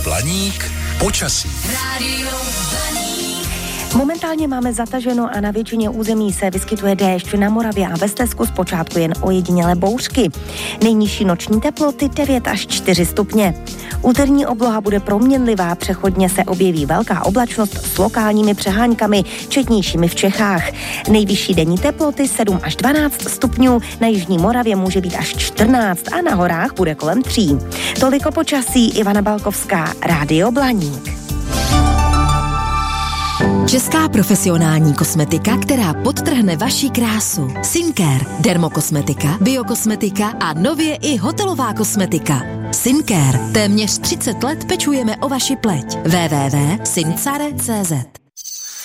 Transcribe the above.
Blaník počasí. Momentálně máme zataženo a na většině území se vyskytuje déšť, na Moravě a ve Slezsku zpočátku jen ojedinělé bouřky. Nejnižší noční teploty 9 až 4 stupně. Úterní obloha bude proměnlivá, přechodně se objeví velká oblačnost s lokálními přeháňkami, četnějšími v Čechách. Nejvyšší denní teploty 7 až 12 stupňů, na jižní Moravě může být až 14 a na horách bude kolem 3. Toliko počasí, Ivana Balkovská, Rádio Blaník. Česká profesionální kosmetika, která podtrhne vaši krásu. Skincare, dermokosmetika, biokosmetika a nově i hotelová kosmetika. Skincare. Téměř 30 let pečujeme o vaši pleť. www.sincare.cz